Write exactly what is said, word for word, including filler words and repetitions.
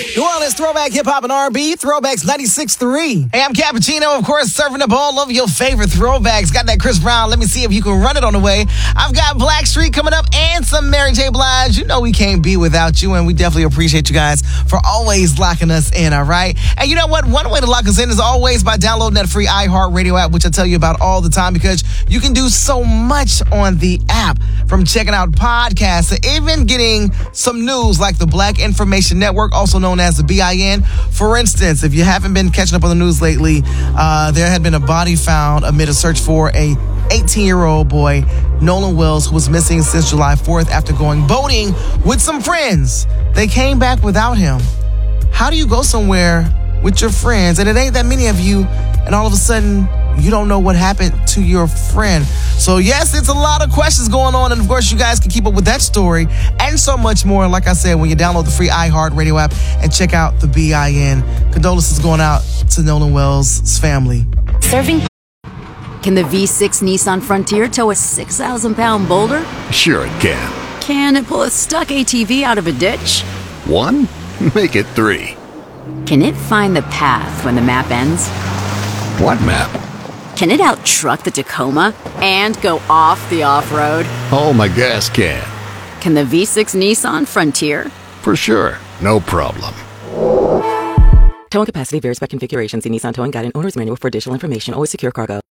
New Orleans Throwback Hip Hop and R and B, Throwbacks ninety-six point three. Hey, I'm Cappuccino, of course, serving up all of your favorite throwbacks. Got that Chris Brown. Let me see if you can run it on the way. I've got Blackstreet coming up and some Mary J. Blige. You know we can't be without you, and we definitely appreciate you guys for always locking us in, all right? And you know what? One way to lock us in is always by downloading that free iHeartRadio app, which I tell you about all the time, because you can do so much on the app, from checking out podcasts to even getting some news like the Black Information Network, also known as the B I N. For instance, if you haven't been catching up on the news lately, uh, there had been a body found amid a search for a eighteen-year-old boy, Nolan Wells, who was missing since July fourth after going boating with some friends. They came back without him. How do you go somewhere with your friends, and it ain't that many of you, and all of a sudden you don't know what happened to your friend? So yes, it's a lot of questions going on, and of course you guys can keep up with that story and so much more, like I said, when you download the free iHeartRadio app and check out the B I N. Condolences going out to Nolan Wells' family. Serving. Can the V six Nissan Frontier tow a six thousand pound boulder? Sure it can. Can it pull a stuck A T V out of a ditch? One? Make it three. Can it find the path when the map ends? What map? Can it out-truck the Tacoma and go off the off-road? Oh, my gas can. Can the V six Nissan Frontier? For sure. No problem. Towing capacity varies by configuration. See Nissan Towing Guide and Owner's Manual for additional information. Always secure cargo.